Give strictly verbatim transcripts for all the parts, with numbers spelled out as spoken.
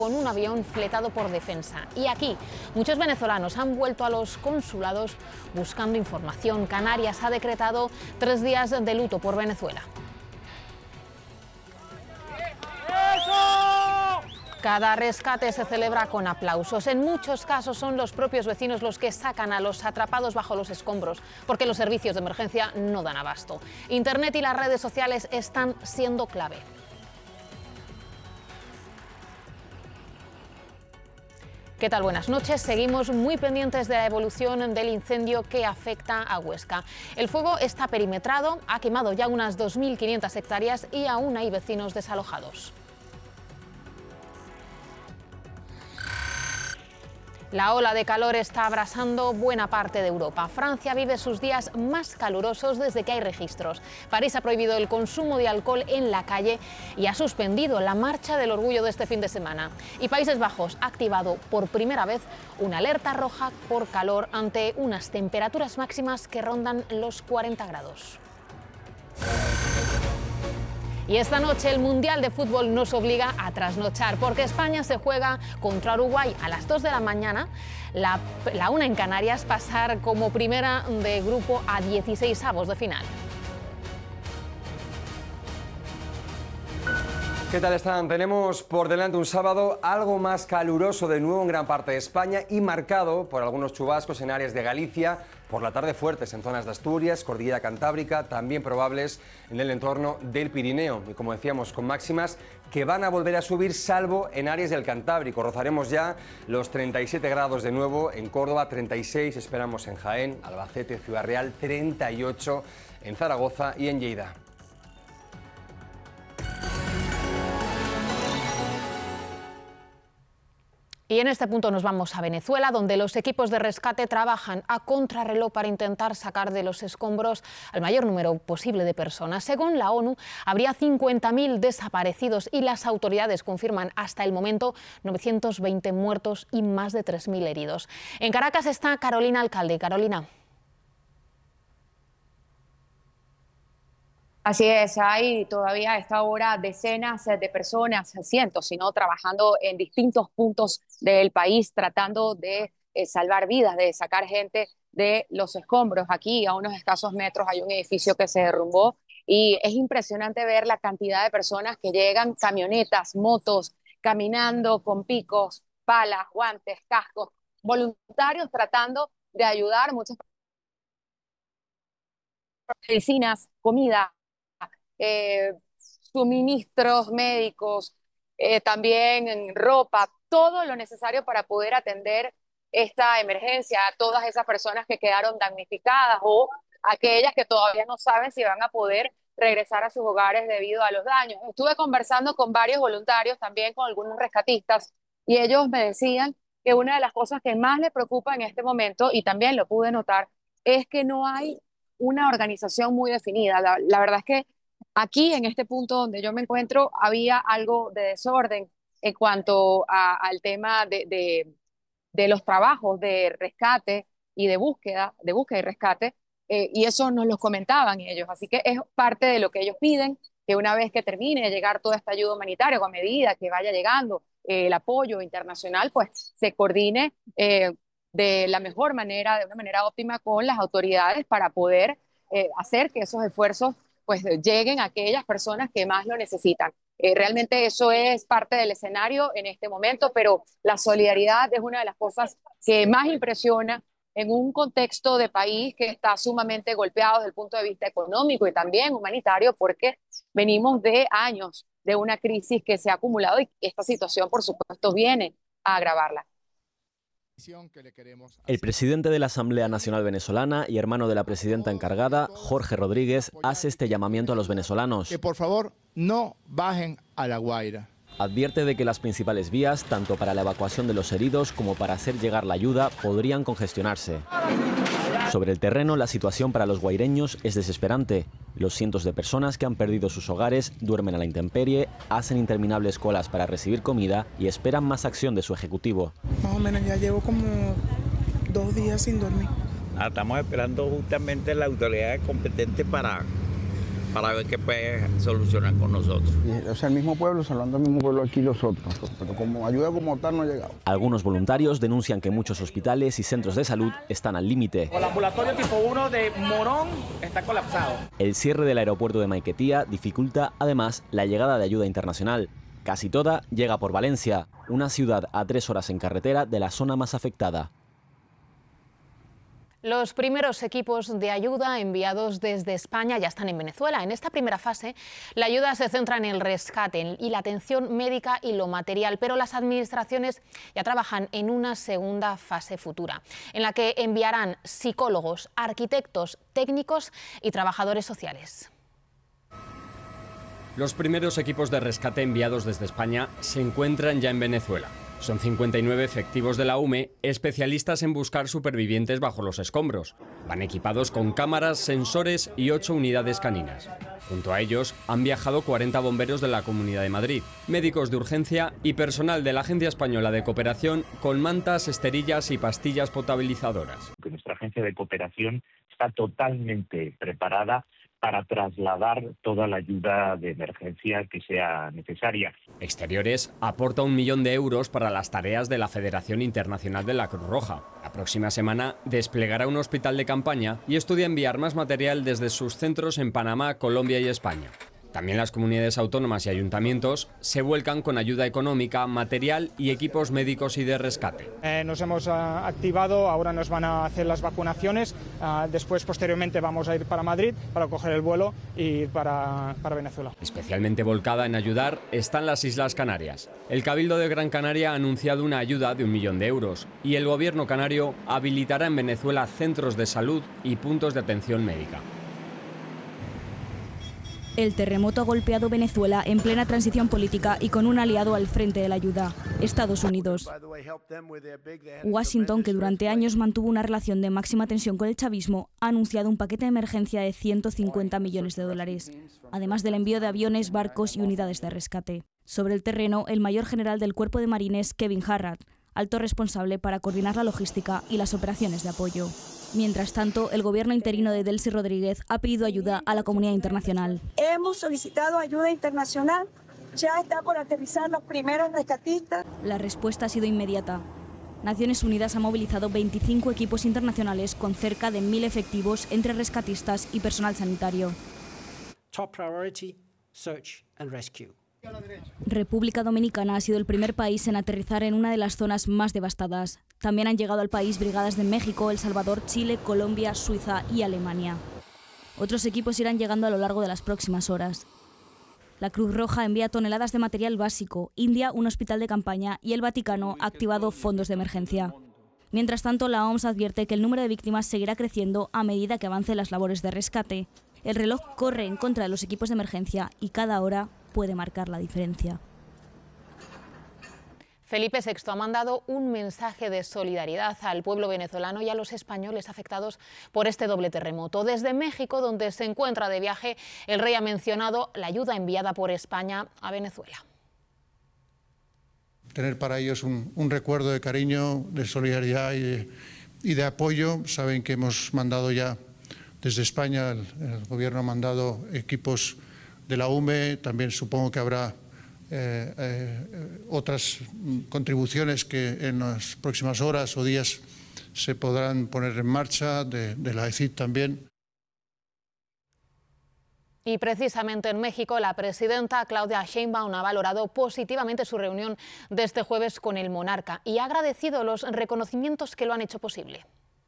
con un avión fletado por Defensa. Y aquí, muchos venezolanos han vuelto a los consulados buscando información. Canarias ha decretado tres días de luto por Venezuela. Cada rescate se celebra con aplausos. En muchos casos son los propios vecinos los que sacan a los atrapados bajo los escombros, porque los servicios de emergencia no dan abasto. Internet y las redes sociales están siendo clave. ¿Qué tal? Buenas noches. Seguimos muy pendientes de la evolución del incendio que afecta a Huesca. El fuego está perimetrado, ha quemado ya unas dos mil quinientas hectáreas y aún hay vecinos desalojados. La ola de calor está abrasando buena parte de Europa. Francia vive sus días más calurosos desde que hay registros. París ha prohibido el consumo de alcohol en la calle y ha suspendido la marcha del orgullo de este fin de semana. Y Países Bajos ha activado por primera vez una alerta roja por calor ante unas temperaturas máximas que rondan los cuarenta grados. Y esta noche el Mundial de Fútbol nos obliga a trasnochar, porque España se juega contra Uruguay a las dos de la mañana, la, la una en Canarias, pasar como primera de grupo a dieciséis avos de final. ¿Qué tal están? Tenemos por delante un sábado algo más caluroso de nuevo en gran parte de España y marcado por algunos chubascos en áreas de Galicia, por la tarde fuertes en zonas de Asturias, Cordillera Cantábrica, también probables en el entorno del Pirineo. Y como decíamos, con máximas que van a volver a subir, salvo en áreas del Cantábrico. Rozaremos ya los treinta y siete grados de nuevo en Córdoba, treinta y seis esperamos en Jaén, Albacete, Ciudad Real, treinta y ocho en Zaragoza y en Lleida. Y en este punto nos vamos a Venezuela, donde los equipos de rescate trabajan a contrarreloj para intentar sacar de los escombros al mayor número posible de personas. Según la ONU, habría cincuenta mil desaparecidos y las autoridades confirman hasta el momento novecientos veinte muertos y más de tres mil heridos. En Caracas está Carolina Alcalde. Carolina. Así es, hay todavía a esta hora decenas de personas, cientos, sino trabajando en distintos puntos del país, tratando de eh, salvar vidas, de sacar gente de los escombros. Aquí, a unos escasos metros, hay un edificio que se derrumbó y es impresionante ver la cantidad de personas que llegan, camionetas, motos, caminando con picos, palas, guantes, cascos, voluntarios tratando de ayudar, muchas medicinas, comida. Eh, suministros médicos, eh, también ropa, todo lo necesario para poder atender esta emergencia a todas esas personas que quedaron damnificadas o aquellas que todavía no saben si van a poder regresar a sus hogares debido a los daños. Estuve conversando con varios voluntarios, también con algunos rescatistas, y ellos me decían que una de las cosas que más les preocupa en este momento, y también lo pude notar, es que no hay una organización muy definida. La, la verdad es que aquí, en este punto donde yo me encuentro, había algo de desorden en cuanto a, al tema de, de, de los trabajos de rescate y de búsqueda, de búsqueda y rescate, eh, y eso nos lo comentaban ellos. Así que es parte de lo que ellos piden, que una vez que termine de llegar toda esta ayuda humanitaria, o a medida que vaya llegando eh, el apoyo internacional, pues se coordine eh, de la mejor manera, de una manera óptima con las autoridades para poder eh, hacer que esos esfuerzos pues lleguen a aquellas personas que más lo necesitan. Eh, realmente eso es parte del escenario en este momento, pero la solidaridad es una de las cosas que más impresiona en un contexto de país que está sumamente golpeado desde el punto de vista económico y también humanitario, porque venimos de años de una crisis que se ha acumulado y esta situación, por supuesto, viene a agravarla. El presidente de la Asamblea Nacional Venezolana y hermano de la presidenta encargada, Jorge Rodríguez, hace este llamamiento a los venezolanos. Que por favor no bajen a La Guaira. Advierte de que las principales vías, tanto para la evacuación de los heridos como para hacer llegar la ayuda, podrían congestionarse. Sobre el terreno, la situación para los guaireños es desesperante. Los cientos de personas que han perdido sus hogares duermen a la intemperie, hacen interminables colas para recibir comida y esperan más acción de su ejecutivo. Más o menos ya llevo como dos días sin dormir. Ah, estamos esperando justamente la autoridad competente para para ver qué puede solucionar con nosotros. Y, o sea, el mismo pueblo, salvando el mismo pueblo aquí los otros, pero como ayuda como tal no ha llegado. Algunos voluntarios denuncian que muchos hospitales y centros de salud están al límite. El ambulatorio tipo uno de Morón está colapsado. El cierre del aeropuerto de Maiquetía dificulta además la llegada de ayuda internacional. Casi toda llega por Valencia, una ciudad a tres horas en carretera de la zona más afectada. Los primeros equipos de ayuda enviados desde España ya están en Venezuela. En esta primera fase, la ayuda se centra en el rescate y la atención médica y lo material, pero las administraciones ya trabajan en una segunda fase futura, en la que enviarán psicólogos, arquitectos, técnicos y trabajadores sociales. Los primeros equipos de rescate enviados desde España se encuentran ya en Venezuela. Son cincuenta y nueve efectivos de la U M E, especialistas en buscar supervivientes bajo los escombros. Van equipados con cámaras, sensores y ocho unidades caninas. Junto a ellos han viajado cuarenta bomberos de la Comunidad de Madrid, médicos de urgencia y personal de la Agencia Española de Cooperación con mantas, esterillas y pastillas potabilizadoras. Nuestra agencia de cooperación está totalmente preparada para trasladar toda la ayuda de emergencia que sea necesaria. Exteriores aporta un millón de euros para las tareas de la Federación Internacional de la Cruz Roja. La próxima semana desplegará un hospital de campaña y estudia enviar más material desde sus centros en Panamá, Colombia y España. También las comunidades autónomas y ayuntamientos se vuelcan con ayuda económica, material y equipos médicos y de rescate. Eh, nos hemos uh, activado, ahora nos van a hacer las vacunaciones, uh, después posteriormente vamos a ir para Madrid para coger el vuelo y ir para, para Venezuela. Especialmente volcada en ayudar están las Islas Canarias. El Cabildo de Gran Canaria ha anunciado una ayuda de un millón de euros y el gobierno canario habilitará en Venezuela centros de salud y puntos de atención médica. El terremoto ha golpeado Venezuela en plena transición política y con un aliado al frente de la ayuda, Estados Unidos. Washington, que durante años mantuvo una relación de máxima tensión con el chavismo, ha anunciado un paquete de emergencia de ciento cincuenta millones de dólares, además del envío de aviones, barcos y unidades de rescate. Sobre el terreno, el mayor general del Cuerpo de Marines, Kevin Harrad, alto responsable para coordinar la logística y las operaciones de apoyo. Mientras tanto, el gobierno interino de Delcy Rodríguez ha pedido ayuda a la comunidad internacional. Hemos solicitado ayuda internacional, ya está por aterrizar los primeros rescatistas. La respuesta ha sido inmediata. Naciones Unidas ha movilizado veinticinco equipos internacionales con cerca de mil efectivos entre rescatistas y personal sanitario. Top priority, search and rescue. República Dominicana ha sido el primer país en aterrizar en una de las zonas más devastadas. También han llegado al país brigadas de México, El Salvador, Chile, Colombia, Suiza y Alemania. Otros equipos irán llegando a lo largo de las próximas horas. La Cruz Roja envía toneladas de material básico, India un hospital de campaña y el Vaticano ha activado fondos de emergencia. Mientras tanto, la O M S advierte que el número de víctimas seguirá creciendo a medida que avancen las labores de rescate. El reloj corre en contra de los equipos de emergencia y cada hora puede marcar la diferencia. Felipe sexto ha mandado un mensaje de solidaridad al pueblo venezolano y a los españoles afectados por este doble terremoto. Desde México, donde se encuentra de viaje, el rey ha mencionado la ayuda enviada por España a Venezuela. Tener para ellos un, un recuerdo de cariño, de solidaridad y de, y de apoyo. Saben que hemos mandado ya desde España, el, el gobierno ha mandado equipos de la U M E, también supongo que habrá eh, eh, otras contribuciones que en las próximas horas o días se podrán poner en marcha, de, de la E C I D también. Y precisamente en México, la presidenta Claudia Sheinbaum ha valorado positivamente su reunión de este jueves con el monarca y ha agradecido los reconocimientos que lo han hecho posible.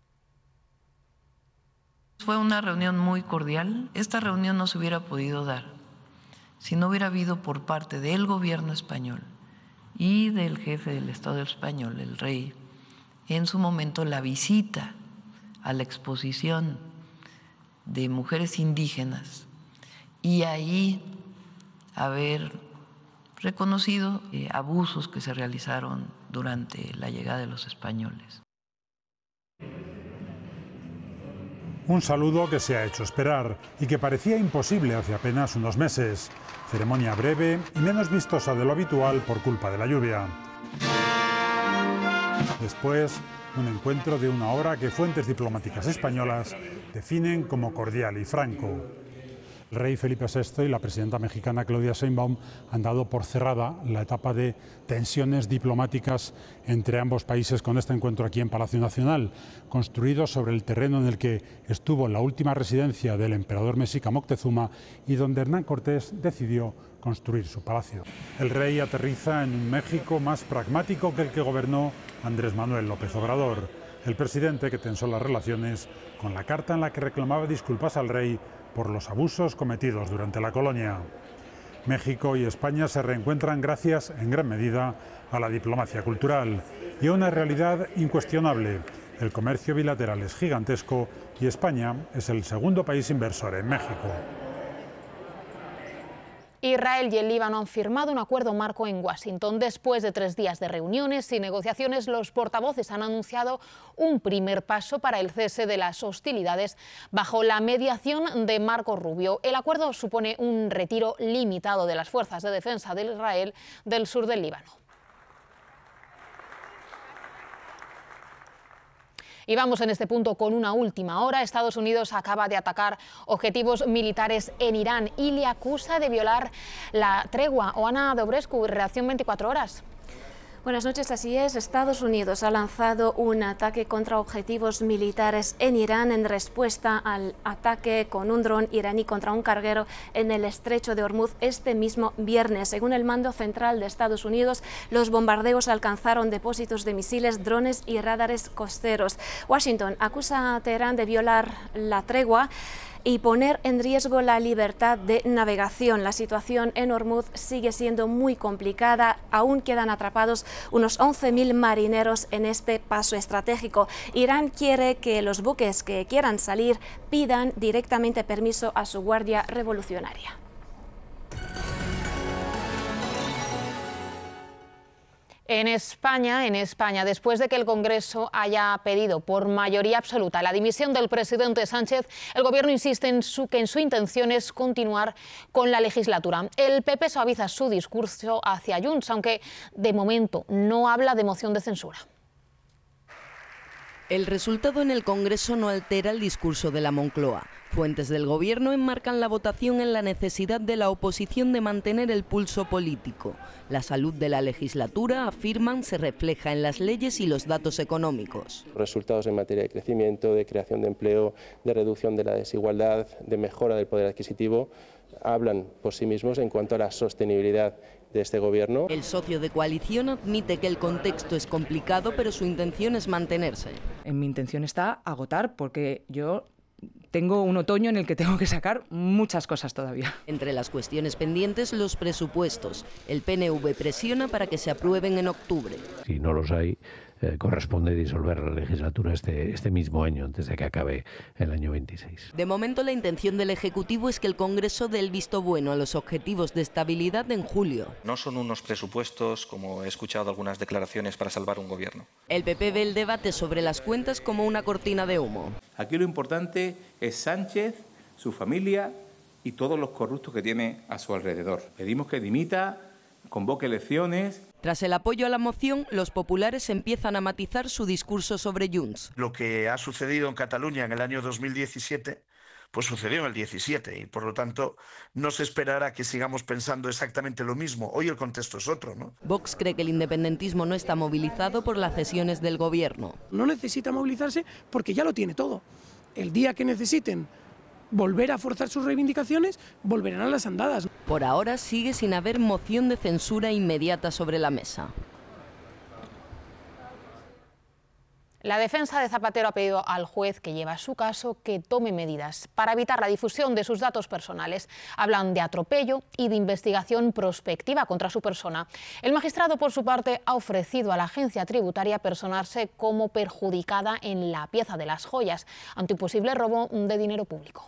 Fue una reunión muy cordial. Esta reunión no se hubiera podido dar si no hubiera habido por parte del gobierno español y del jefe del Estado español, el rey, en su momento la visita a la exposición de mujeres indígenas y ahí haber reconocido eh, abusos que se realizaron durante la llegada de los españoles. Un saludo que se ha hecho esperar y que parecía imposible hace apenas unos meses. Ceremonia breve y menos vistosa de lo habitual por culpa de la lluvia. Después, un encuentro de una hora que fuentes diplomáticas españolas definen como cordial y franco. El rey Felipe sexto y la presidenta mexicana Claudia Sheinbaum han dado por cerrada la etapa de tensiones diplomáticas entre ambos países con este encuentro aquí en Palacio Nacional, construido sobre el terreno en el que estuvo la última residencia del emperador mexica Moctezuma y donde Hernán Cortés decidió construir su palacio. El rey aterriza en un México más pragmático que el que gobernó Andrés Manuel López Obrador, el presidente que tensó las relaciones con la carta en la que reclamaba disculpas al rey por los abusos cometidos durante la colonia. México y España se reencuentran gracias, en gran medida, a la diplomacia cultural y a una realidad incuestionable. El comercio bilateral es gigantesco y España es el segundo país inversor en México. Israel y el Líbano han firmado un acuerdo marco en Washington. Después de tres días de reuniones y negociaciones, los portavoces han anunciado un primer paso para el cese de las hostilidades bajo la mediación de Marco Rubio. El acuerdo supone un retiro limitado de las fuerzas de defensa de Israel del sur del Líbano. Y vamos en este punto con una última hora. Estados Unidos acaba de atacar objetivos militares en Irán y le acusa de violar la tregua. Oana Dobrescu, Redacción veinticuatro horas. Buenas noches, así es. Estados Unidos ha lanzado un ataque contra objetivos militares en Irán en respuesta al ataque con un dron iraní contra un carguero en el estrecho de Hormuz este mismo viernes. Según el mando central de Estados Unidos, los bombardeos alcanzaron depósitos de misiles, drones y radares costeros. Washington acusa a Teherán de violar la tregua y poner en riesgo la libertad de navegación. La situación en Hormuz sigue siendo muy complicada. Aún quedan atrapados unos once mil marineros en este paso estratégico. Irán quiere que los buques que quieran salir pidan directamente permiso a su Guardia Revolucionaria. En España, en España, después de que el Congreso haya pedido por mayoría absoluta la dimisión del presidente Sánchez, el Gobierno insiste en su, que en su intención es continuar con la legislatura. El P P suaviza su discurso hacia Junts, aunque de momento no habla de moción de censura. El resultado en el Congreso no altera el discurso de la Moncloa. Fuentes del Gobierno enmarcan la votación en la necesidad de la oposición de mantener el pulso político. La salud de la legislatura, afirman, se refleja en las leyes y los datos económicos. Resultados en materia de crecimiento, de creación de empleo, de reducción de la desigualdad, de mejora del poder adquisitivo, hablan por sí mismos en cuanto a la sostenibilidad de este Gobierno. El socio de coalición admite que el contexto es complicado, pero su intención es mantenerse. En mi intención está agotar, porque yo tengo un otoño en el que tengo que sacar muchas cosas todavía. Entre las cuestiones pendientes, los presupuestos. El P N V presiona para que se aprueben en octubre. Si no los hay, eh, corresponde disolver la legislatura este, este mismo año, antes de que acabe el año veintiséis. De momento, la intención del Ejecutivo es que el Congreso dé el visto bueno a los objetivos de estabilidad en julio. No son unos presupuestos, como he escuchado algunas declaraciones, para salvar un gobierno. El P P ve el debate sobre las cuentas como una cortina de humo. Aquí lo importante es Sánchez, su familia y todos los corruptos que tiene a su alrededor. Pedimos que dimita, convoque elecciones. Tras el apoyo a la moción, los populares empiezan a matizar su discurso sobre Junts. Lo que ha sucedido en Cataluña en el año dos mil diecisiete, pues sucedió en el diecisiete y por lo tanto no se esperará que sigamos pensando exactamente lo mismo. Hoy el contexto es otro, ¿no? Vox cree que el independentismo no está movilizado por las cesiones del Gobierno. No necesita movilizarse porque ya lo tiene todo. El día que necesiten volver a forzar sus reivindicaciones, volverán a las andadas. Por ahora sigue sin haber moción de censura inmediata sobre la mesa. La defensa de Zapatero ha pedido al juez que lleva su caso que tome medidas para evitar la difusión de sus datos personales. Hablan de atropello y de investigación prospectiva contra su persona. El magistrado, por su parte, ha ofrecido a la agencia tributaria personarse como perjudicada en la pieza de las joyas ante un posible robo de dinero público.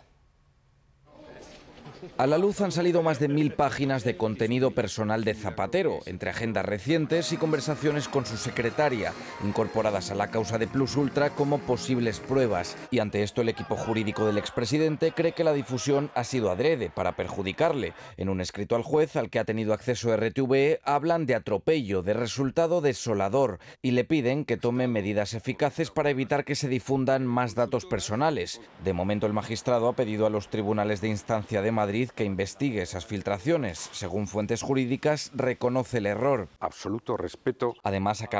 A la luz han salido más de mil páginas de contenido personal de Zapatero, entre agendas recientes y conversaciones con su secretaria, incorporadas a la causa de Plus Ultra como posibles pruebas. Y ante esto el equipo jurídico del expresidente cree que la difusión ha sido adrede para perjudicarle. En un escrito al juez, al que ha tenido acceso R T V E, hablan de atropello, de resultado desolador, y le piden que tome medidas eficaces para evitar que se difundan más datos personales. De momento el magistrado ha pedido a los tribunales de instancia de Madrid Madrid que investigue esas filtraciones. Según fuentes jurídicas, reconoce el error. Absoluto respeto. Además, ha